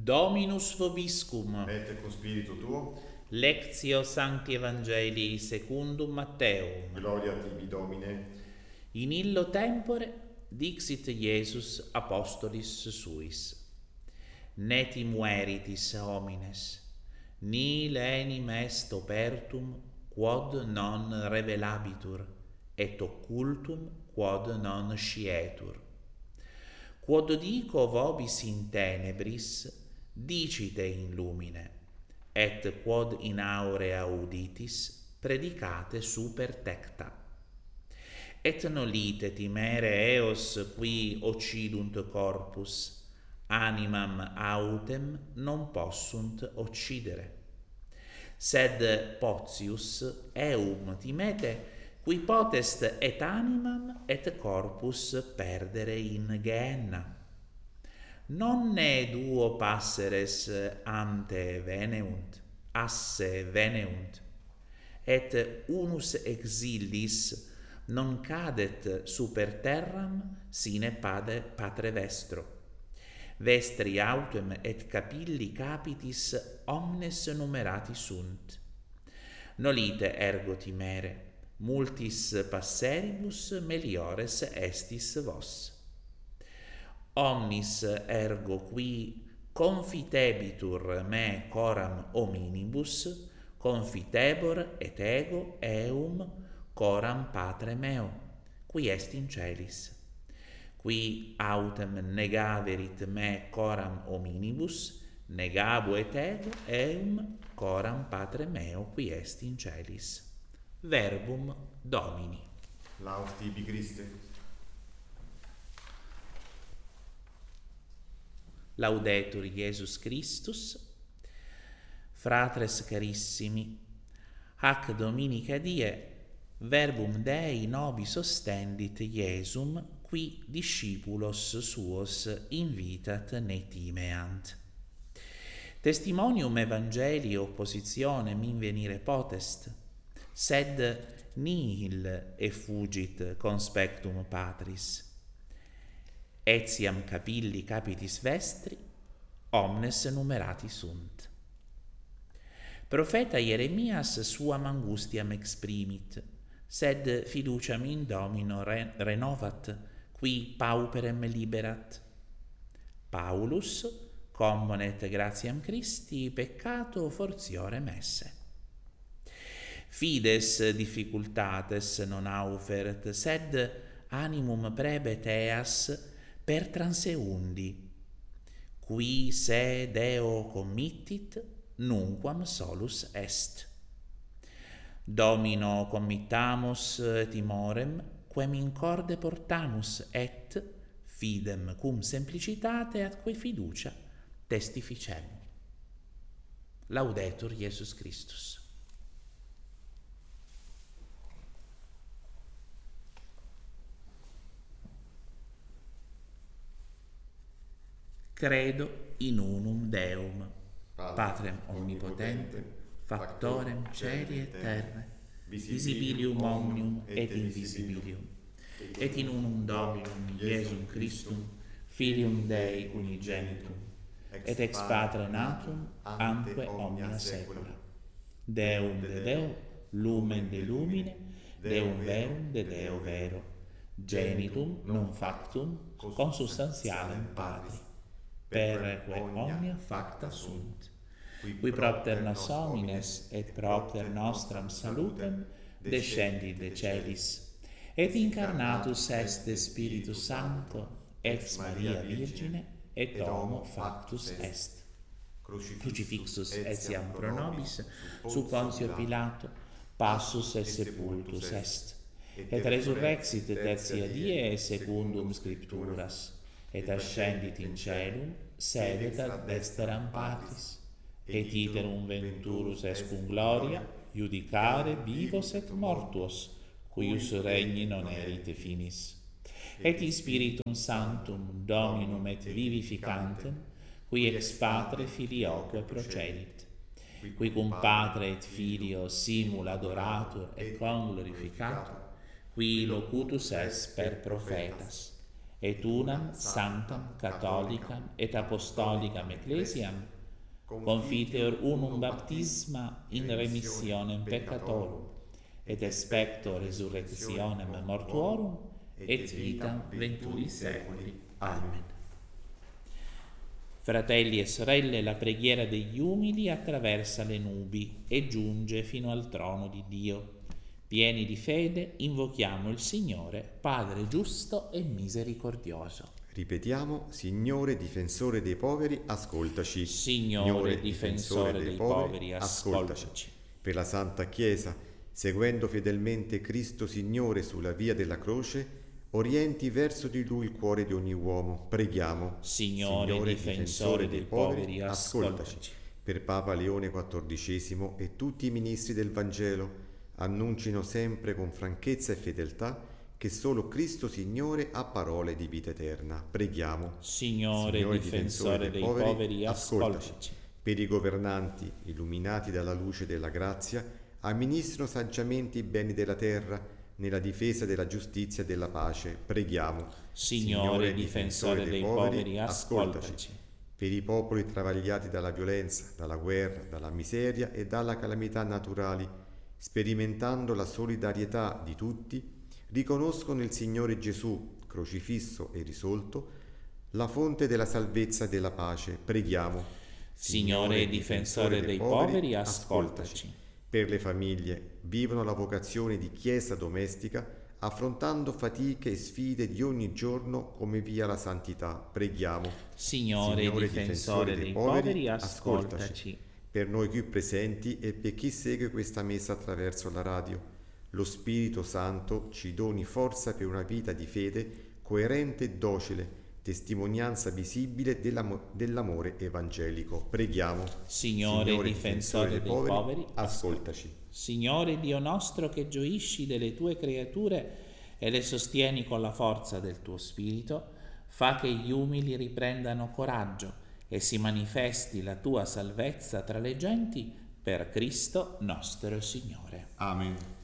Dominus vobiscum. Et cum spiritu tuo. Lectio Sancti Evangelii secundum Matteum. Gloria tibi, Domine. In illo tempore dixit Iesus apostolis suis. Ne timueritis homines, nihil enim est opertum quod non revelabitur, et occultum quod non scietur. Quod dico vobis in tenebris, dicite in lumine, et quod in aurea auditis, predicate super tecta. Et nolite timere eos qui occidunt corpus, animam autem non possunt occidere. Sed potius eum timete, qui potest et animam et corpus perdere in Gehenna. Non ne duo passeres ante veneunt, asse veneunt, et unus exildis non cadet super terram sine patre vestro. Vestri autem et capilli capitis omnes numerati sunt. Nolite ergo timere, multis passeribus meliores estis vos. Omnis ergo qui confitebitur me coram hominibus, confitebor et ego eum coram Patre meo, qui est in celis. Qui autem negaverit me coram hominibus, negabo et ego eum coram Patre meo, qui est in celis. Verbum Domini. Laus tibi, Christe. Laudetur Iesus Christus. Fratres carissimi, hac dominica die verbum Dei nobis ostendit Iesum, qui discipulos suos invitat ne timeant. Testimonium Evangelii oppositionem invenire potest, sed nihil effugit conspectum Patris. Etiam capilli capitis vestri, omnes numerati sunt. Profeta Jeremias suam angustiam exprimit, sed fiduciam in Domino renovat, qui pauperem liberat. Paulus commonet gratiam Christi peccato fortiorem esse. Fides difficultates non aufert, sed animum prebet eas per transeundi, qui se Deo committit, nunquam solus est. Domino committamus timorem, quem in corde portamus, et fidem cum simplicitate atque fiducia testificem. Laudetur Iesus Christus. Credo in unum Deum, Patrem omnipotentem, factorem celi et terrae, visibilium omnium et invisibilium, et in unum Dominum Iesum Christum, Filium Dei unigenitum, et ex Patre natum ante omnia saecula. Deum de Deo, lumen de lumine, Deum verum de Deo vero, genitum non factum consubstantialem Patri, perque omnia facta sunt, qui propter nos homines et propter nostram salutem descendit de celis, et incarnatus est Spiritus Sancto, ex Maria Virgine, et homo factus est. Crucifixus etiam pro nobis, su Pontio Pilato, passus et sepultus est, et resurrexit tertia die secundum Scripturas, et ascendit in caelum, sedet ad dexteram Patris, et iterum venturus est cum gloria, judicare vivos et mortuos, cuius regni non erite finis. Et in Spiritum Sanctum Dominum et vivificantem, qui ex Patre Filioque procedit, qui cum Patre et Filio simul adoratur et conglorificatur, qui locutus est per prophetas, et unam sanctam catholicam et apostolicam ecclesiam, confiteor unum baptisma in remissionem peccatorum, et expecto resurrectionem mortuorum, et vitam venturi secoli. Amen. Fratelli e sorelle, la preghiera degli umili attraversa le nubi e giunge fino al trono di Dio. Pieni di fede, invochiamo il Signore, Padre giusto e misericordioso. Ripetiamo: Signore difensore dei poveri, ascoltaci. Signore difensore dei poveri, ascoltaci. Per la Santa Chiesa, seguendo fedelmente Cristo Signore sulla via della croce, orienti verso di Lui il cuore di ogni uomo. Preghiamo. Signore difensore dei poveri, ascoltaci. Per Papa Leone XIV e tutti i ministri del Vangelo, annuncino sempre con franchezza e fedeltà che solo Cristo Signore ha parole di vita eterna. Preghiamo. Signore difensore dei poveri, ascoltaci. Per i governanti, illuminati dalla luce della grazia, amministrino saggiamente i beni della terra nella difesa della giustizia e della pace. Preghiamo. Signore difensore dei poveri, ascoltaci. Per i popoli travagliati dalla violenza, dalla guerra, dalla miseria e dalla calamità naturali, sperimentando la solidarietà di tutti, riconoscono il Signore Gesù, crocifisso e risolto, la fonte della salvezza e della pace. Preghiamo. Signore difensore dei poveri, ascoltaci. Per le famiglie, vivono la vocazione di chiesa domestica, affrontando fatiche e sfide di ogni giorno come via la santità. Preghiamo. Signore difensore dei poveri, ascoltaci. Per noi qui presenti e per chi segue questa messa attraverso la radio, lo Spirito Santo ci doni forza per una vita di fede coerente e docile, testimonianza visibile dell'amore evangelico. Preghiamo. Signore difensore dei poveri, ascoltaci. Signore Dio nostro, che gioisci delle tue creature e le sostieni con la forza del tuo Spirito, fa che gli umili riprendano coraggio e si manifesti la tua salvezza tra le genti, per Cristo nostro Signore. Amen.